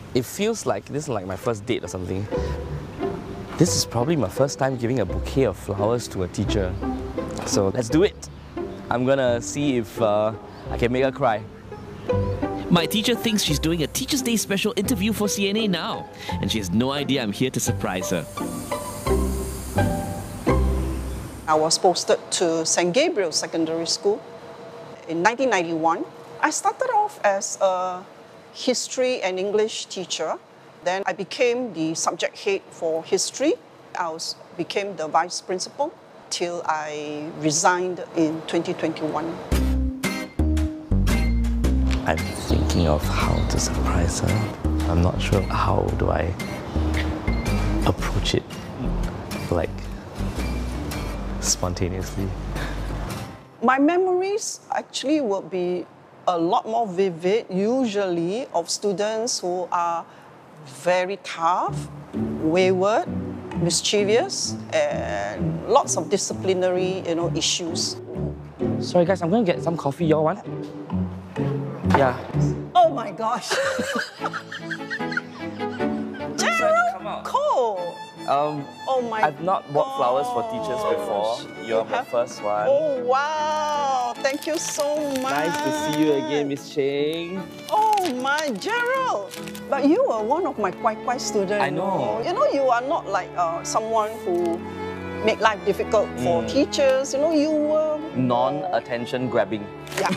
It feels like this is like my first date or something. This is probably my first time giving a bouquet of flowers to a teacher. So let's do it. I'm gonna see if I can make her cry. My teacher thinks she's doing a Teacher's Day special interview for CNA now, and she has no idea I'm here to surprise her. I was posted to St. Gabriel Secondary School in 1991. I started off as a history and English teacher. Then I became the subject head for history. I became the vice principal till I resigned in 2021. I'm thinking of how to surprise her. I'm not sure how do I approach it, like, spontaneously. My memories actually will be a lot more vivid, usually, of students who are very tough, wayward, mischievous, and lots of disciplinary, issues. Sorry guys, I'm gonna get some coffee. Y'all want? Yeah. Oh my gosh! Gerald Cole! Oh my I've not bought flowers for teachers before. You're my first one. Oh wow! Thank you so much. Nice to see you again, Miss Cheng. Oh my, Gerald! But you were one of my Kwai students. I know. You are not like someone who make life difficult for teachers. You were Non-attention grabbing. Yeah.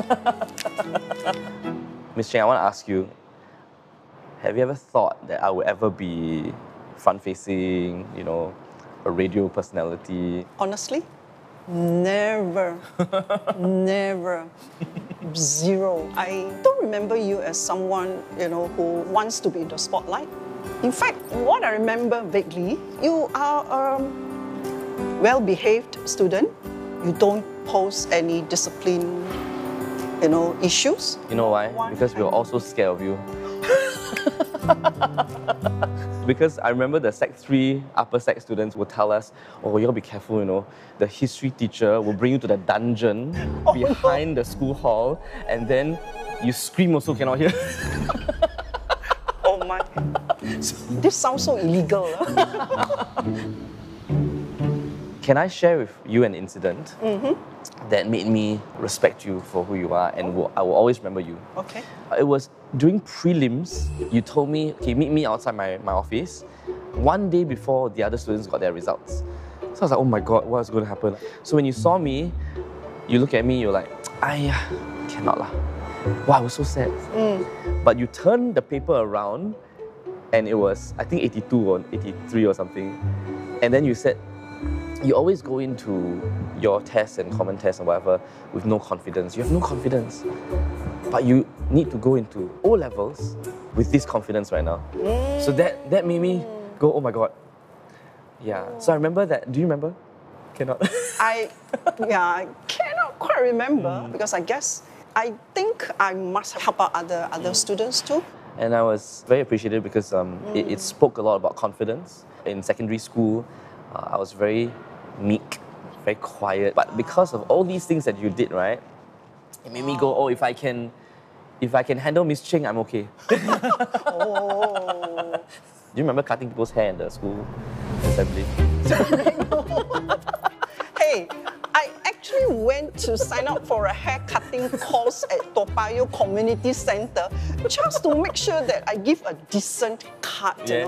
Miss Cheng, I want to ask you, have you ever thought that I would ever be front-facing, a radio personality? Honestly, never. Never. Zero. I don't remember you as someone, who wants to be in the spotlight. In fact, what I remember vaguely, you are a well-behaved student. You don't pose any discipline, issues. You know why? Because we were all so scared of you. Because I remember the Sec 3 upper Sec students would tell us, oh, you gotta be careful, the history teacher will bring you to the dungeon behind the school hall, and then you scream also cannot hear. Oh my. This sounds so illegal. Can I share with you an incident that made me respect you for who you are, and I will always remember you? Okay. It was during prelims. You told me, okay, meet me outside my office one day before the other students got their results. So I was like, oh my God, what's going to happen? So when you saw me, you look at me, you're like, cannot lah. Wow, I was so sad. But you turned the paper around, and it was, I think, 82 or 83 or something. And then you said, you always go into your tests and common tests and whatever with no confidence. You have no confidence. But you need to go into O-levels with this confidence right now. So that made me go, oh my God. Yeah. So I remember that. Do you remember? Cannot. I cannot quite remember because I think I must help out other students too. And I was very appreciative because it spoke a lot about confidence. In secondary school, I was very meek, very quiet. But because of all these things that you did, right, it made me go, oh, if I can handle Miss Cheng, I'm okay. Oh. Do you remember cutting people's hair in the school assembly? Hey, I actually went to sign up for a hair cutting course at Toa Payoh Community Centre just to make sure that I give a decent cut.